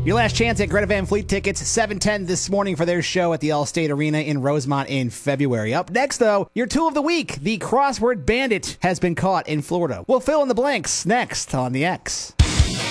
Your last chance at Greta Van Fleet tickets, 7:10 this morning for their show at the Allstate Arena in Rosemont in February. Up next, though, your tool of the week. The crossword bandit has been caught in Florida. We'll fill in the blanks next on The X.